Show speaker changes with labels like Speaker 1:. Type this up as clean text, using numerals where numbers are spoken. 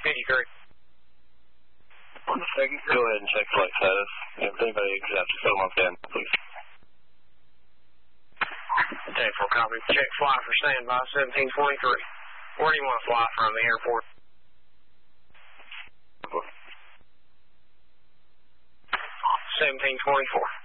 Speaker 1: 53.
Speaker 2: Second, go ahead and check flight status. If anybody accepts, fill them up in, please.
Speaker 1: 10-4 copy. Check fly for standby, 1723. Where do you want to fly from, the airport? 1724.